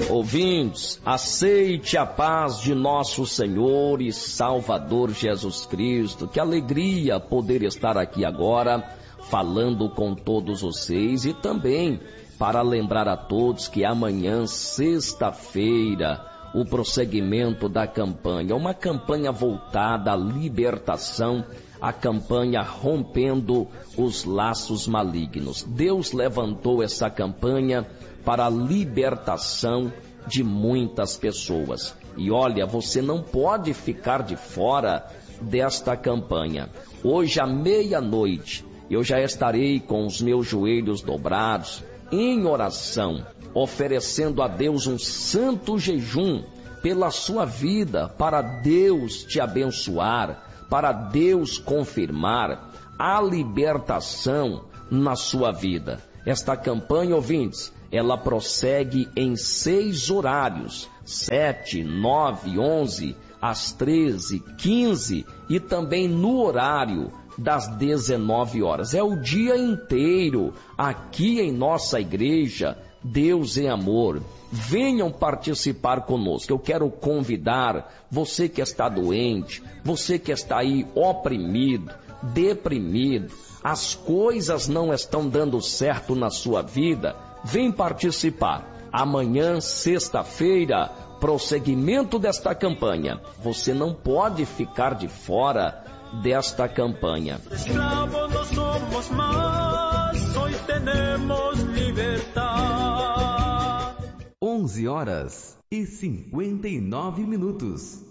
Ouvintes, aceite a paz de nosso Senhor e Salvador Jesus Cristo. Que alegria poder estar aqui agora falando com todos vocês e também para lembrar a todos que amanhã, sexta-feira, o prosseguimento da campanha, uma campanha voltada à libertação, a campanha Rompendo os Laços Malignos. Deus levantou essa campanha para a libertação de muitas pessoas. E olha, você não pode ficar de fora desta campanha. Hoje à meia-noite, eu já estarei com os meus joelhos dobrados, em oração, oferecendo a Deus um santo jejum pela sua vida, para Deus te abençoar, para Deus confirmar a libertação na sua vida. Esta campanha, ouvintes, ela prossegue em 6 horários, 7, 9, 11, às 13, 15 e também no horário das 19 horas. É o dia inteiro aqui em nossa igreja, Deus é Amor. Venham participar conosco. Eu quero convidar você que está doente, você que está aí oprimido, deprimido, as coisas não estão dando certo na sua vida, vem participar. Amanhã, sexta-feira, prosseguimento desta campanha. Você não pode ficar de fora desta campanha. Esclavos no somos más, hoy tenemos libertad. 11 horas e 59 minutos.